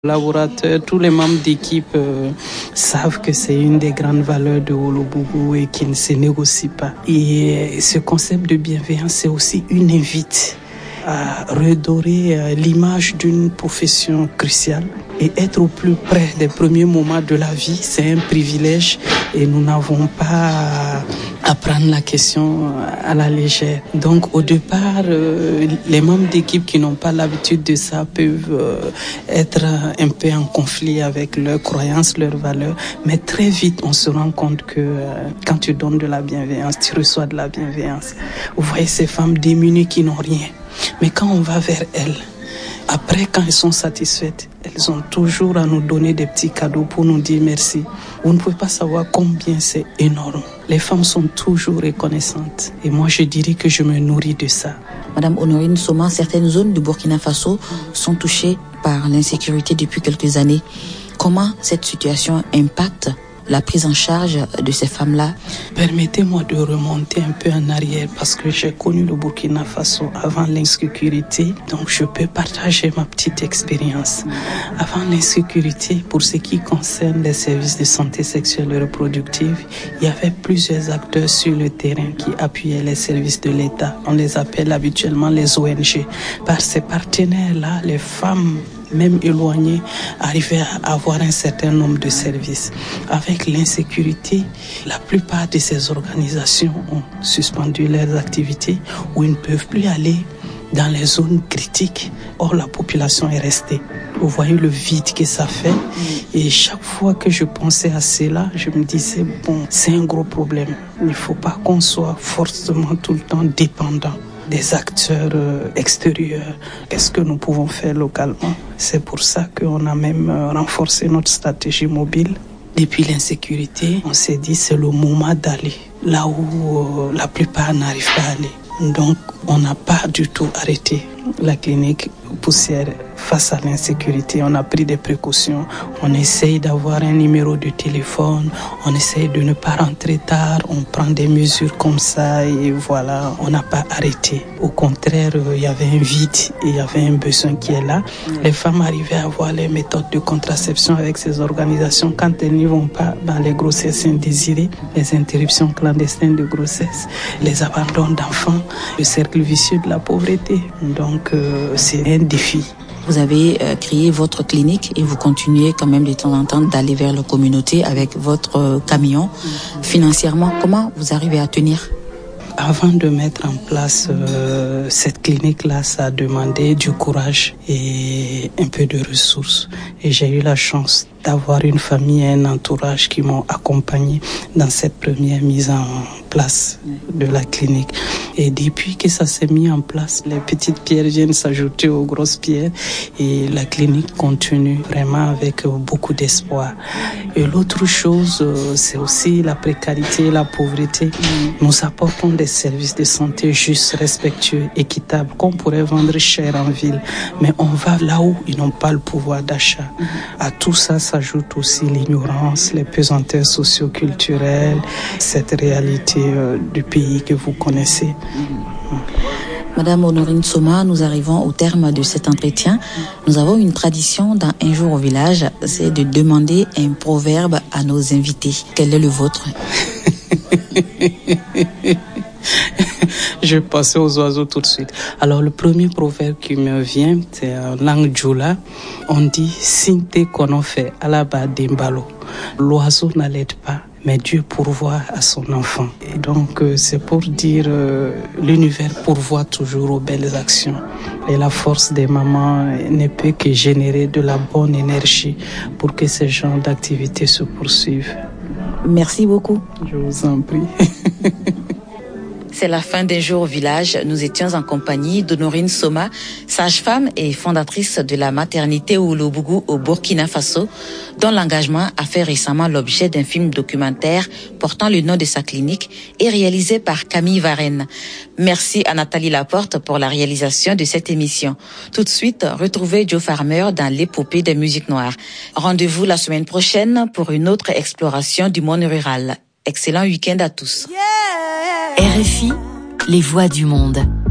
Collaborateurs, tous les membres d'équipe savent que c'est une des grandes valeurs de Olobougou et qui ne se négocie pas. Et ce concept de bienveillance, c'est aussi une invite à redorer l'image d'une profession cruciale et être au plus près des premiers moments de la vie, c'est un privilège et nous n'avons pas à prendre la question à la légère. Donc au départ, les membres d'équipe qui n'ont pas l'habitude de ça peuvent être un peu en conflit avec leurs croyances, leurs valeurs, mais très vite on se rend compte que quand tu donnes de la bienveillance, tu reçois de la bienveillance. Vous voyez ces femmes démunies qui n'ont rien, mais quand on va vers elles, après, quand elles sont satisfaites, elles ont toujours à nous donner des petits cadeaux pour nous dire merci. Vous ne pouvez pas savoir combien c'est énorme. Les femmes sont toujours reconnaissantes. Et moi, je dirais que je me nourris de ça. Madame Honorine Soma, certaines zones du Burkina Faso sont touchées par l'insécurité depuis quelques années. Comment cette situation impacte la prise en charge de ces femmes-là? Permettez-moi de remonter un peu en arrière parce que j'ai connu le Burkina Faso avant l'insécurité, donc je peux partager ma petite expérience. Avant l'insécurité, pour ce qui concerne les services de santé sexuelle et reproductive, il y avait plusieurs acteurs sur le terrain qui appuyaient les services de l'État. On les appelle habituellement les ONG. Par ces partenaires-là, les femmes même éloignés, arrivaient à avoir un certain nombre de services. Avec l'insécurité, la plupart de ces organisations ont suspendu leurs activités ou ils ne peuvent plus aller dans les zones critiques. Or, la population est restée. Vous voyez le vide que ça fait. Et chaque fois que je pensais à cela, je me disais, bon, c'est un gros problème. Il ne faut pas qu'on soit forcément tout le temps dépendant des acteurs extérieurs. Qu'est-ce que nous pouvons faire localement? C'est pour ça qu'on a même renforcé notre stratégie mobile. Depuis l'insécurité, on s'est dit c'est le moment d'aller là où la plupart n'arrivent pas à aller. Donc, on n'a pas du tout arrêté la clinique poussière face à l'insécurité. On a pris des précautions. On essaye d'avoir un numéro de téléphone. On essaye de ne pas rentrer tard. On prend des mesures comme ça et voilà, on n'a pas arrêté. Au contraire, il y avait un vide et il y avait un besoin qui est là. Les femmes arrivaient à avoir les méthodes de contraception avec ces organisations quand elles n'y vont pas dans les grossesses indésirées, les interruptions clandestines de grossesse, les abandons d'enfants, le cercle vicieux de la pauvreté. Donc, c'est un défi. Vous avez créé votre clinique et vous continuez quand même de temps en temps d'aller vers la communauté avec votre camion. Financièrement, comment vous arrivez à tenir? Avant de mettre en place cette clinique-là, ça a demandé du courage et un peu de ressources. Et j'ai eu la chance d'avoir une famille et un entourage qui m'ont accompagné dans cette première mise en place de la clinique. Et depuis que ça s'est mis en place, les petites pierres viennent s'ajouter aux grosses pierres et la clinique continue vraiment avec beaucoup d'espoir. Et l'autre chose, c'est aussi la précarité et la pauvreté. Nous apportons des services de santé justes, respectueux, équitables, qu'on pourrait vendre cher en ville. Mais on va là où ils n'ont pas le pouvoir d'achat. À tout ça s'ajoute aussi l'ignorance, les pesanteurs socio-culturelles, cette réalité du pays que vous connaissez. Madame Honorine Soma, nous arrivons au terme de cet entretien. Nous avons une tradition dans Un jour au village, c'est de demander un proverbe à nos invités. Quel est le vôtre? Je vais passer aux oiseaux tout de suite. Alors, le premier proverbe qui me vient, c'est en langue djoula. On dit « Sinte kono fait alaba dembalo ». L'oiseau n'allaite pas, mais Dieu pourvoit à son enfant. Et donc, c'est pour dire l'univers pourvoit toujours aux belles actions. Et la force des mamans ne peut que générer de la bonne énergie pour que ce genre d'activités se poursuivent. Merci beaucoup. Je vous en prie. C'est la fin d'Un jour au village. Nous étions en compagnie d'Honorine Soma, sage-femme et fondatrice de la maternité Olobougou au Burkina Faso, dont l'engagement a fait récemment l'objet d'un film documentaire portant le nom de sa clinique et réalisé par Camille Varenne. Merci à Nathalie Laporte pour la réalisation de cette émission. Tout de suite, retrouvez Joe Farmer dans l'épopée des musiques noires. Rendez-vous la semaine prochaine pour une autre exploration du monde rural. Excellent week-end à tous. RFI, les voix du monde.